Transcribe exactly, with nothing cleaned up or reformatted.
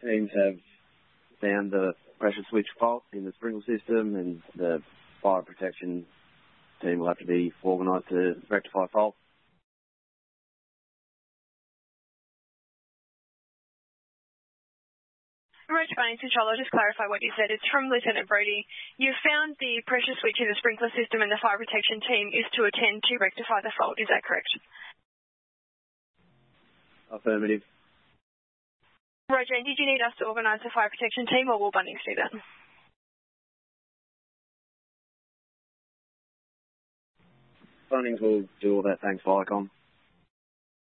teams have found the pressure switch fault in the sprinkler system, and the fire protection team will have to be organised to rectify fault. Roach Bunnings Control, I'll just clarify what you said. It's from Lieutenant Brody. You've found the pressure switch in the sprinkler system, and the fire protection team is to attend to rectify the fault. Is that correct? Affirmative. Roger, and did you need us to organise the fire protection team, or will Bunnings do that? Bunnings will do all that, thanks, Viacom.